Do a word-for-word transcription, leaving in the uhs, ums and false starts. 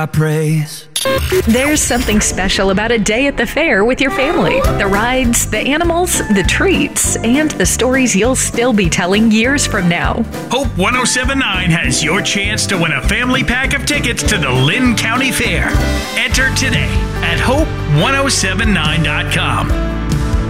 I praise. There's something special about a day at the fair with your family. The rides, the animals, the treats, and the stories you'll still be telling years from now. Hope one oh seven point nine has your chance to win a family pack of tickets to the Lynn County Fair. Enter today at hope one oh seven nine dot com.